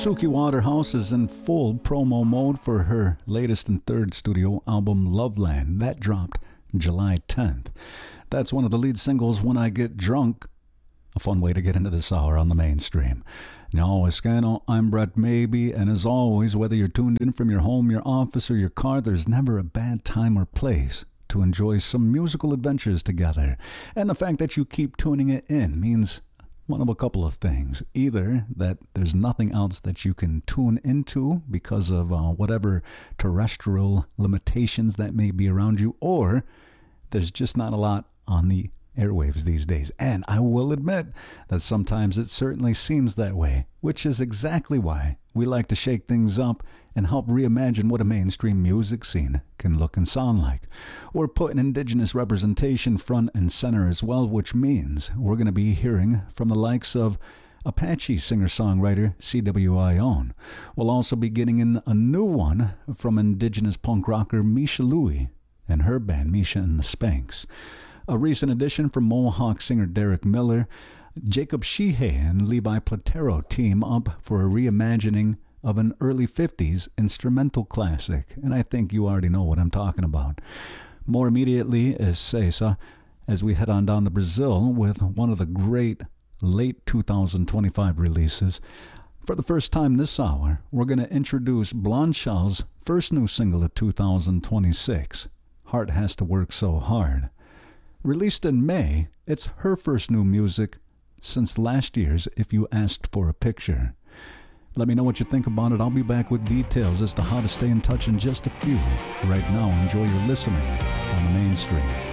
Suki Waterhouse is in full promo mode for her latest and third studio album, Loveland. That dropped July 10th. That's one of the lead singles, When I Get Drunk. A fun way to get into this hour on the mainstream. Now, Escano, I'm Brett Maybe, and as always, whether you're tuned in from your home, your office, or your car, there's never a bad time or place to enjoy some musical adventures together. And the fact that you keep tuning it in means one of a couple of things. Either that there's nothing else that you can tune into because of whatever terrestrial limitations that may be around you, or there's just not a lot on the airwaves these days. And I will admit that sometimes it certainly seems that way, which is exactly why we like to shake things up and help reimagine what a mainstream music scene can look and sound like. We're putting Indigenous representation front and center as well, which means we're going to be hearing from the likes of Apache singer-songwriter CWI Own. We'll also be getting in a new one from Indigenous punk rocker Misha Louie and her band Misha and the Spanks. A recent addition from Mohawk singer Derek Miller. Jacob Sheehay and Levi Platero team up for a reimagining of an early 50s instrumental classic, and I think you already know what I'm talking about. More immediately is Cesa, as we head on down to Brazil with one of the great late 2025 releases. For the first time this hour, we're going to introduce Blanchal's first new single of 2026, Heart Has to Work So Hard. Released in May, it's her first new music since last year's If You Asked for a Picture. Let me know what you think about it. I'll be back with details as to how to stay in touch in just a few. Right now, enjoy your listening on the mainstream.